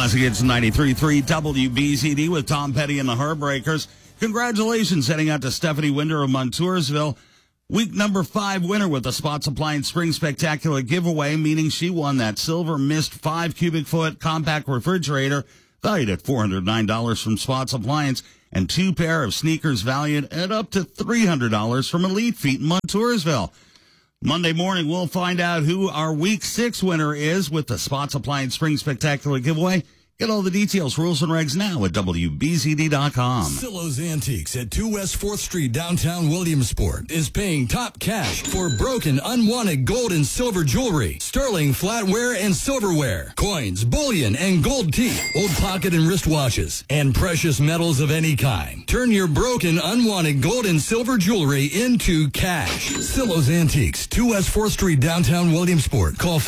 Classic Hits 93.3 WBZD with Tom Petty and the Heartbreakers. Congratulations heading out to Stephanie Winder of Montoursville. Week number 5 winner with the Spots Appliance Spring Spectacular giveaway, meaning she won that Silver Mist 5 cubic foot compact refrigerator valued at $409 from Spots Appliance and 2 pair of sneakers valued at up to $300 from Elite Feet in Montoursville. Monday morning, we'll find out who our Week 6 winner is with the Spots Appliance Spring Spectacular giveaway. Get all the details, rules, and regs now at WBZD.com. Sillo's Antiques at 2 West 4th Street, downtown Williamsport, is paying top cash for broken, unwanted gold and silver jewelry, sterling flatware and silverware, coins, bullion, and gold teeth, old pocket and wristwatches, and precious metals of any kind. Turn your broken, unwanted gold and silver jewelry into cash. Sillo's Antiques, 2 West 4th Street, downtown Williamsport. Call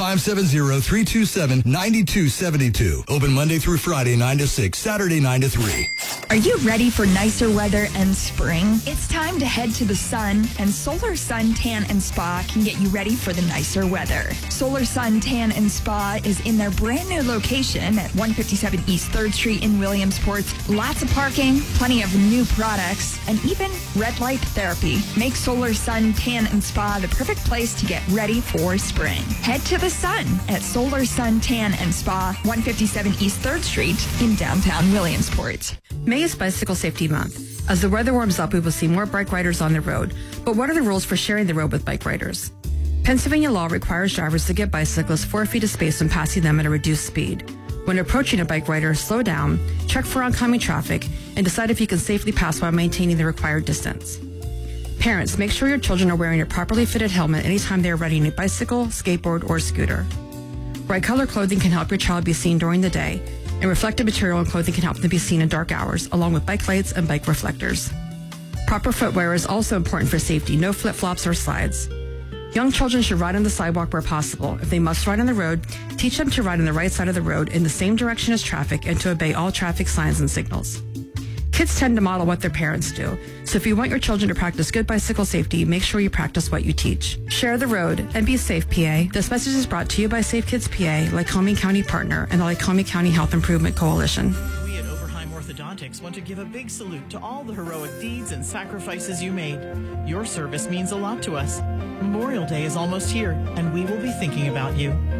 570-327-9272. Open Monday through Friday, 9 to 6, Saturday, 9 to 3. Are you ready for nicer weather and spring? It's time to head to the sun, and Solar Sun Tan and Spa can get you ready for the nicer weather. Solar Sun Tan and Spa is in their brand new location at 157 East 3rd Street in Williamsport. Lots of parking, plenty of new products, and even red light therapy. Make Solar Sun Tan and Spa the perfect place to get ready for spring. Head to the sun at Solar Sun Tan and Spa, 157 East 3rd Street in downtown Williamsport. May is Bicycle Safety Month. As the weather warms up, we will see more bike riders on the road. But what are the rules for sharing the road with bike riders? Pennsylvania law requires drivers to give bicyclists 4 feet of space when passing them at a reduced speed. When approaching a bike rider, slow down, check for oncoming traffic, and decide if you can safely pass while maintaining the required distance. Parents, make sure your children are wearing a properly fitted helmet anytime they are riding a bicycle, skateboard, or scooter. Bright color clothing can help your child be seen during the day, and reflective material and clothing can help them be seen in dark hours, along with bike lights and bike reflectors. Proper footwear is also important for safety. No flip-flops or slides. Young children should ride on the sidewalk where possible. If they must ride on the road, teach them to ride on the right side of the road in the same direction as traffic and to obey all traffic signs and signals. Kids tend to model what their parents do, so if you want your children to practice good bicycle safety, make sure you practice what you teach. Share the road and be safe, PA. This message is brought to you by Safe Kids PA, Lycoming County Partner, and the Lycoming County Health Improvement Coalition. We at Overheim Orthodontics want to give a big salute to all the heroic deeds and sacrifices you made. Your service means a lot to us. Memorial Day is almost here, and we will be thinking about you.